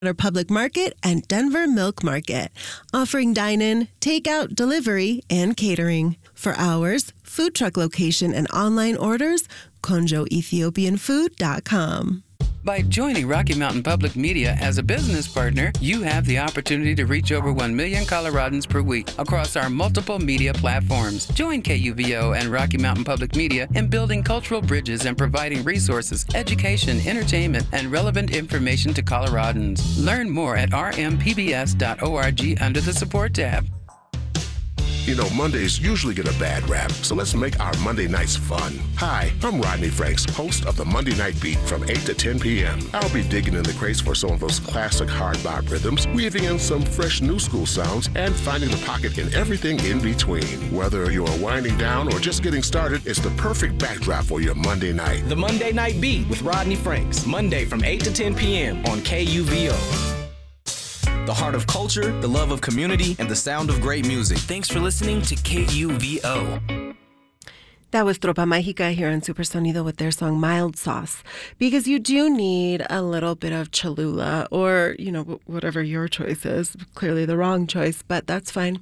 Public Market and Denver Milk Market, offering dine-in, takeout, delivery, and catering. For hours, food truck location, and online orders, konjoethiopianfood.com. By joining Rocky Mountain Public Media as a business partner, you have the opportunity to reach over 1 million Coloradans per week across our multiple media platforms. Join KUVO and Rocky Mountain Public Media in building cultural bridges and providing resources, education, entertainment, and relevant information to Coloradans. Learn more at rmpbs.org under the support tab. You know, Mondays usually get a bad rap, so let's make our Monday nights fun. Hi, I'm Rodney Franks, host of the Monday Night Beat from 8 to 10 p.m. I'll be digging in the crates for some of those classic hard bop rhythms, weaving in some fresh new school sounds, and finding the pocket in everything in between. Whether you're winding down or just getting started, it's the perfect backdrop for your Monday night. The Monday Night Beat with Rodney Franks, Monday from 8 to 10 p.m. on KUVO. The heart of culture, the love of community, and the sound of great music. Thanks for listening to KUVO. That was Tropa Mágica here on Super Sonido with their song Mild Sauce, because you do need a little bit of Cholula or, you know, whatever your choice is. Clearly the wrong choice, but that's fine.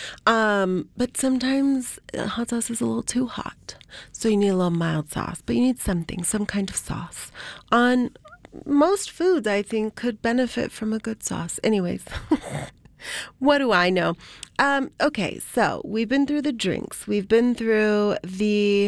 But sometimes hot sauce is a little too hot, so you need a little mild sauce, but you need something, some kind of sauce. On most foods, I think, could benefit from a good sauce. Anyways, what do I know? Okay, so we've been through the drinks. We've been through the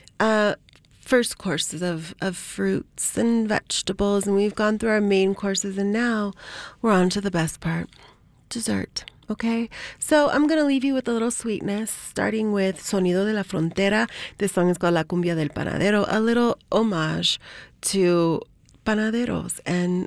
first courses of fruits and vegetables, and we've gone through our main courses, and now we're on to the best part, dessert. Okay, so I'm going to leave you with a little sweetness, starting with Sonido de la Frontera. This song is called La Cumbia del Panadero, a little homage to panaderos and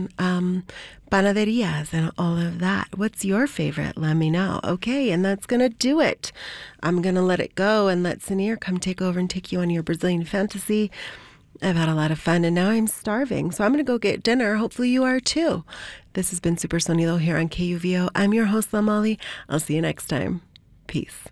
panaderias and all of that. What's your favorite? Let me know. Okay, and that's going to do it. I'm going to let it go and let Sinir come take over and take you on your Brazilian fantasy. I've had a lot of fun, and now I'm starving, so I'm going to go get dinner. Hopefully you are too. This has been Super Sonido here on KUVO. I'm your host, Lamali. I'll see you next time. Peace.